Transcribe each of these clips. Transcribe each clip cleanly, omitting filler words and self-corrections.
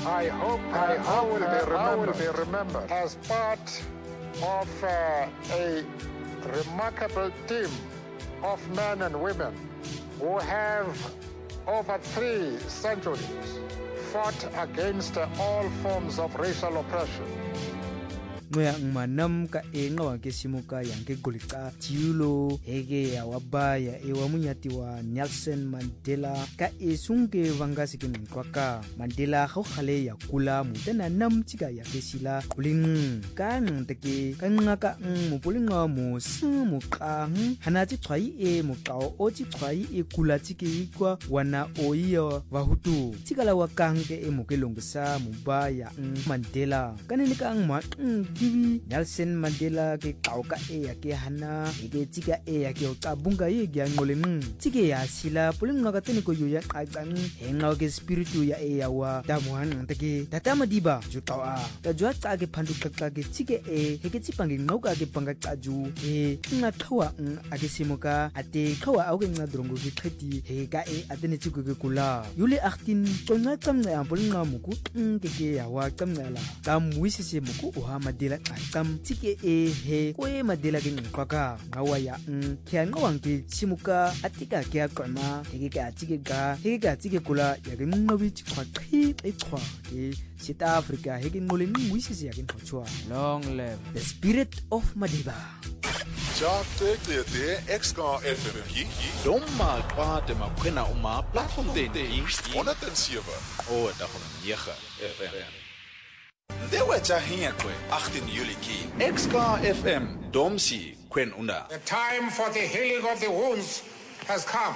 I hope I will be remembered as part of a remarkable team of men and women who have over 3 centuries fought against all forms of racial oppression. Ngoya manam ka enga wa ke simuka yang ke golika jiulo hege ya wabaya e wa munyati wa Nelson Mandela ka esunge wangasi ke nkwaka Mandela go khale ya kula mutana nam tsika ya ke sila buling ka nteke ka ngaka mo bulinga mo sumu ka hana tsi tshwai e mo kao o tsi tshwai e kula tsike ikwa wana oiyo wa hutu tsikala wa kange e mo ke longsa mubaya Mandela kanene ka ngma Kiwi Nelson Mandela ke kauka e ya ke hana ke tsika e ya ke kabunga ye ya ngoleng tsike ya sila pulinga ka tene ko ya qaqang henga ke spiritu ya e ya wa tamuhan take tatama diba jutawa ta jwa tsa ke phandu qaqqa ke tsike e ke tsipange ngoka ke panga qaju e nga thawa a ke simuka ate khawa a ke nga drongo ke kheti he ka e atene tsiko ke kula yule 18 tsonga tsamna ya pulinga muku ke ya wa tsamela ka muisise muku o ha Kam tike e he koe Mandela ke nkwaka ngawaya kya ngawangke simuka atika kya koma heke ka tike kula ya ke ngobi tshwa qhi e tshwa ke South Africa heke ngole ngwisisi ya ke nkhotshwa long live the spirit of Madiba. Ja te XK FM ki domma kwate makwena uma platform den 107 o da 9 FM. Dewe Jahia kwe 18 Juli ki XK FM Domsi kwen una. The time for the healing of the wounds has come.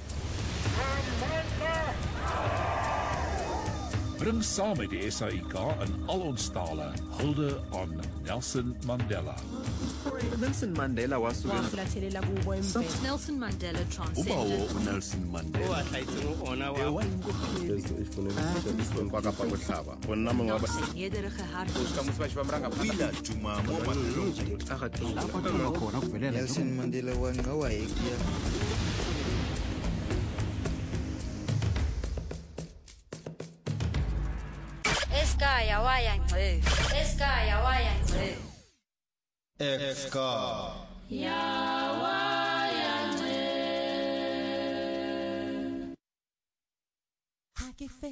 Bring saam met die SAIK in al ons tale hulde aan Nelson Mandela. Nelson Mandela was Nelson Mandela transcended. Nelson Mandela. Nederige hart. Nelson Mandela wa ngawai kia Eskaya waya ngce. Eskaya waya ngce. Eskaya waya ngce.